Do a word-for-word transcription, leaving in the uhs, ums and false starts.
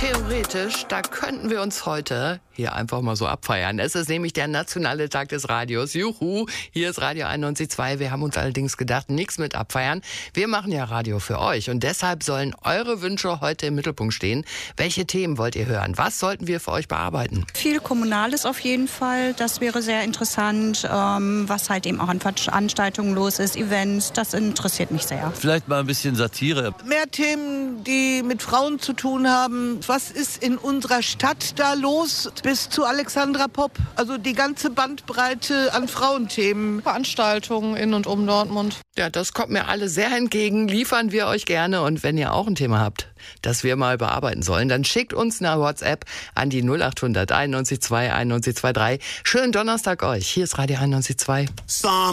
theoretisch, da könnten wir uns heute hier einfach mal so abfeiern. Es ist nämlich der nationale Tag des Radios. Juhu, hier ist Radio einundneunzig Komma zwei. Wir haben uns allerdings gedacht, nichts mit abfeiern. Wir machen ja Radio für euch und deshalb sollen eure Wünsche heute im Mittelpunkt stehen. Welche Themen wollt ihr hören? Was sollten wir für euch bearbeiten? Viel Kommunales auf jeden Fall. Das wäre sehr interessant. Ähm, was halt eben auch an Veranstaltungen los ist, Events, das interessiert mich sehr. Vielleicht mal ein bisschen Satire. Mehr Themen, die mit Frauen zu tun haben. Was ist in unserer Stadt da los? Bis zu Alexandra Popp. Also die ganze Bandbreite an Frauenthemen. Veranstaltungen in und um Dortmund. Ja, das kommt mir alle sehr entgegen. Liefern wir euch gerne. Und wenn ihr auch ein Thema habt, das wir mal bearbeiten sollen, dann schickt uns eine WhatsApp an die null acht hundert einundneunzig zwei einundneunzig zwei drei. Schönen Donnerstag euch. Hier ist Radio einundneunzig Komma zwei.